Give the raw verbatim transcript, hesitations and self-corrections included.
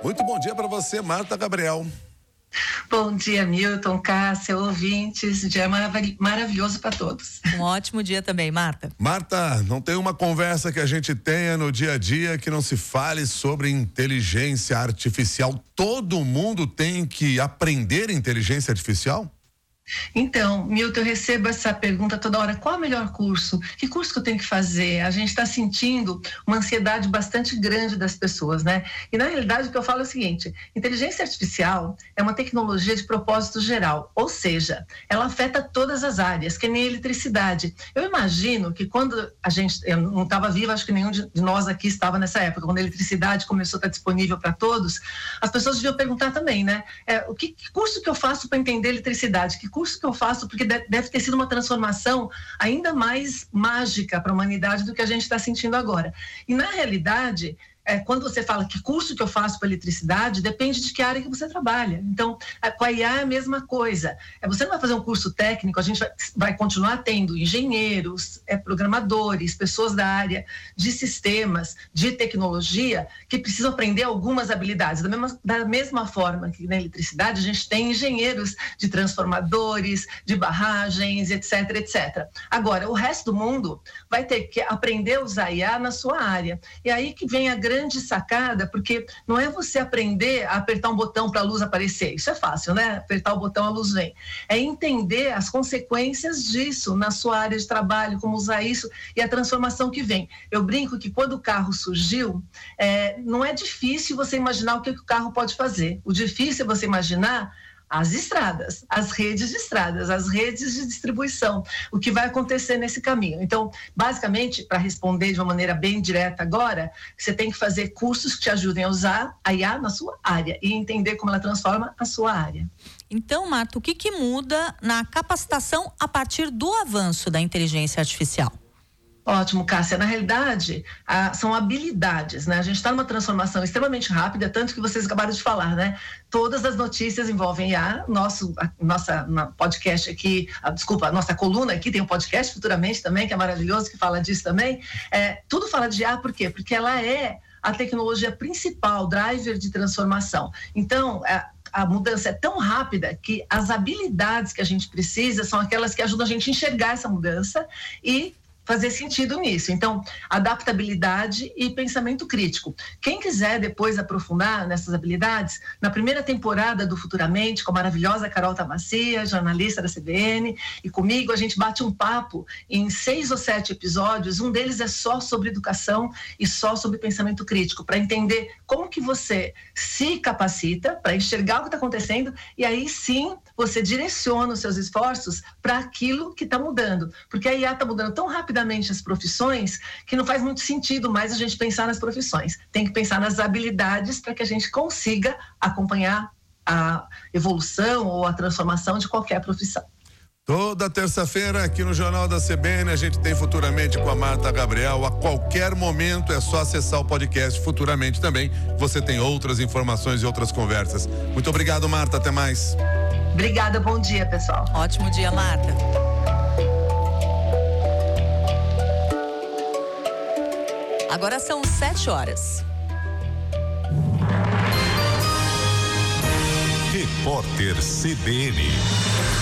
Muito bom dia para você, Marta Gabriel. Bom dia, Milton, Cássia, ouvintes. Dia marav- maravilhoso para todos. Um ótimo dia também, Marta. Marta, não tem uma conversa que a gente tenha no dia a dia que não se fale sobre inteligência artificial. Todo mundo tem que aprender inteligência artificial? Então, Milton, eu recebo essa pergunta toda hora: qual é o melhor curso? Que curso que eu tenho que fazer? A gente está sentindo uma ansiedade bastante grande das pessoas, né? E na realidade o que eu falo é o seguinte: inteligência artificial é uma tecnologia de propósito geral, ou seja, ela afeta todas as áreas, que nem a eletricidade. Eu imagino que quando a gente, eu não estava viva, acho que nenhum de nós aqui estava nessa época, quando a eletricidade começou a estar disponível para todos, as pessoas deviam perguntar também, né? É, o que, que curso que eu faço para entender eletricidade? Que curso que eu faço, porque deve ter sido uma transformação ainda mais mágica para a humanidade do que a gente está sentindo agora. E na realidade, é, quando você fala que curso que eu faço para eletricidade, depende de que área que você trabalha. Então, a, com a I A é a mesma coisa. É, você não vai fazer um curso técnico, a gente vai, vai continuar tendo engenheiros, é, programadores, pessoas da área de sistemas, de tecnologia, que precisam aprender algumas habilidades. Da mesma, da mesma forma que na eletricidade, a gente tem engenheiros de transformadores, de barragens, etc, etcétera. Agora, o resto do mundo vai ter que aprender a usar I A na sua área. E aí que vem a grande grande sacada, porque não é você aprender a apertar um botão para a luz aparecer, isso é fácil, né? Apertar o botão, a luz vem. É entender as consequências disso na sua área de trabalho, como usar isso e a transformação que vem. Eu brinco que quando o carro surgiu, é, não é difícil você imaginar o que, que o carro pode fazer. O difícil é você imaginar as estradas, as redes de estradas, as redes de distribuição, o que vai acontecer nesse caminho. Então, basicamente, para responder de uma maneira bem direta agora, você tem que fazer cursos que te ajudem a usar a I A na sua área e entender como ela transforma a sua área. Então, Marta, o que que muda na capacitação a partir do avanço da inteligência artificial? Ótimo, Cássia. Na realidade, ah, são habilidades, né? A gente está numa transformação extremamente rápida, tanto que vocês acabaram de falar, né? Todas as notícias envolvem I A. Nosso, a, nossa na podcast aqui, a, desculpa, a nossa coluna aqui tem um podcast futuramente também, que é maravilhoso, que fala disso também. É, tudo fala de I A, por quê? Porque ela é a tecnologia principal, driver de transformação. Então, a, a mudança é tão rápida que as habilidades que a gente precisa são aquelas que ajudam a gente a enxergar essa mudança e fazer sentido nisso. Então, adaptabilidade e pensamento crítico. Quem quiser depois aprofundar nessas habilidades, na primeira temporada do Futuramente, com a maravilhosa Carol Tamacia, jornalista da C B N, e comigo, a gente bate um papo em seis ou sete episódios. Um deles é só sobre educação e só sobre pensamento crítico, para entender como que você se capacita para enxergar o que está acontecendo e aí sim você direciona os seus esforços para aquilo que está mudando. Porque a I A está mudando tão rapidamente as profissões que não faz muito sentido mais a gente pensar nas profissões. Tem que pensar nas habilidades para que a gente consiga acompanhar a evolução ou a transformação de qualquer profissão. Toda terça-feira aqui no Jornal da C B N a gente tem Futuramente com a Marta Gabriel. A qualquer momento é só acessar o podcast Futuramente também. Você tem outras informações e outras conversas. Muito obrigado, Marta. Até mais. Obrigada, bom dia, pessoal. Ótimo dia, Marta. Agora são sete horas. Repórter C B N.